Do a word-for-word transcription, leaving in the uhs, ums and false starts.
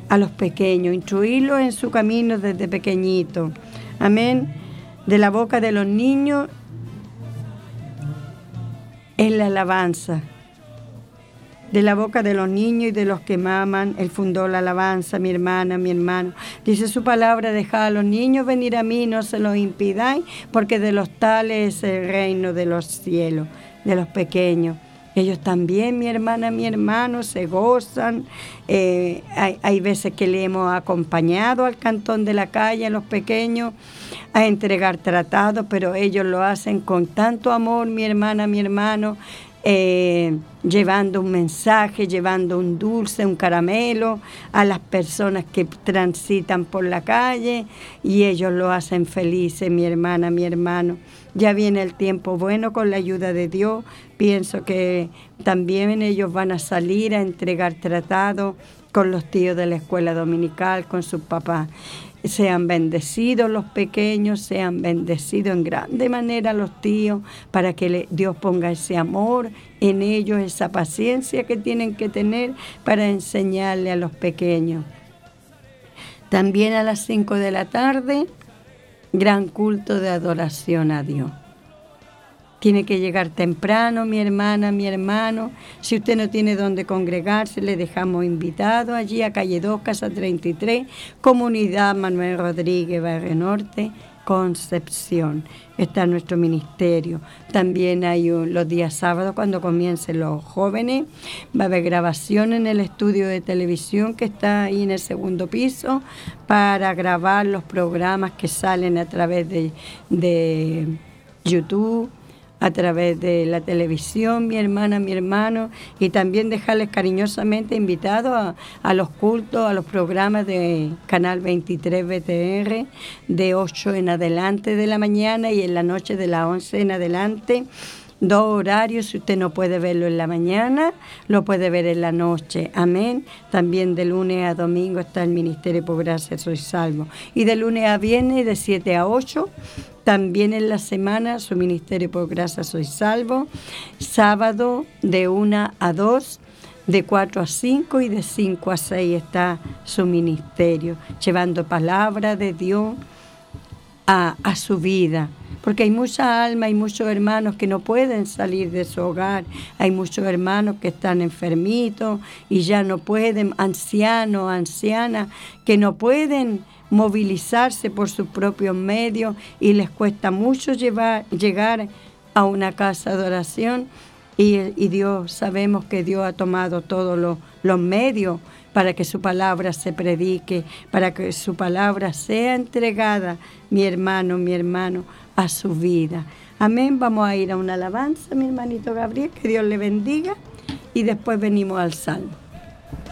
a los pequeños, instruirlos en su camino desde pequeñito. Amén. De la boca de los niños es la alabanza. De la boca de los niños y de los que maman, Él fundó la alabanza, mi hermana, mi hermano. Dice su palabra, dejad a los niños venir a mí, no se los impidáis, porque de los tales es el reino de los cielos, de los pequeños. Ellos también, mi hermana, mi hermano, se gozan. Eh, hay, hay veces que le hemos acompañado al cantón de la calle, a los pequeños, a entregar tratados, pero ellos lo hacen con tanto amor, mi hermana, mi hermano, eh, llevando un mensaje, llevando un dulce, un caramelo a las personas que transitan por la calle, y ellos lo hacen felices, mi hermana, mi hermano. Ya viene el tiempo bueno con la ayuda de Dios. Pienso que también ellos van a salir a entregar tratados con los tíos de la escuela dominical, con sus papás. Sean bendecidos los pequeños, sean bendecidos en grande manera los tíos, para que le, Dios ponga ese amor en ellos, esa paciencia que tienen que tener para enseñarle a los pequeños. También a las cinco de la tarde, gran culto de adoración a Dios. Tiene que llegar temprano, mi hermana, mi hermano. Si usted no tiene dónde congregarse, le dejamos invitado allí a calle dos, casa treinta y tres, Comunidad Manuel Rodríguez, Barrio Norte, Concepción. Está nuestro ministerio. También hay un, los días sábados, cuando comiencen los jóvenes, va a haber grabación en el estudio de televisión que está ahí en el segundo piso, para grabar los programas que salen a través de, de YouTube, a través de la televisión, mi hermana, mi hermano, y también dejarles cariñosamente invitados a, a los cultos, a los programas de Canal veintitrés B T R, de ocho en adelante de la mañana y en la noche de las once en adelante. Dos horarios, si usted no puede verlo en la mañana, lo puede ver en la noche. Amén. También de lunes a domingo está el Ministerio Por Gracia Soy Salvo. Y de lunes a viernes, de siete a ocho, también en la semana, su Ministerio Por Gracia Soy Salvo. Sábado de una a dos, de cuatro a cinco y de cinco a seis está su ministerio, llevando palabra de Dios a, a su vida. Porque hay mucha alma, hay muchos hermanos que no pueden salir de su hogar, hay muchos hermanos que están enfermitos y ya no pueden, ancianos, ancianas, que no pueden movilizarse por sus propios medios y les cuesta mucho llevar, llegar a una casa de oración. Y, y Dios, sabemos que Dios ha tomado todos los, los medios para que su palabra se predique, para que su palabra sea entregada, mi hermano, mi hermano, a su vida. Amén. Vamos a ir a una alabanza, mi hermanito Gabriel, que Dios le bendiga, y después venimos al Salmo.